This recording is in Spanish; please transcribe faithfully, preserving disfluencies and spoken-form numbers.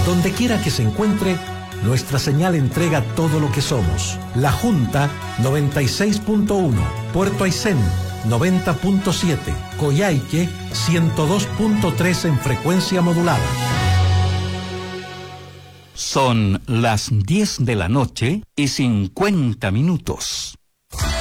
Donde quiera que se encuentre, nuestra señal entrega todo lo que somos. La Junta noventa y seis punto uno, Puerto Aysén noventa punto siete, Coyhaique ciento dos punto tres en frecuencia modulada. Son las diez de la noche y cincuenta minutos.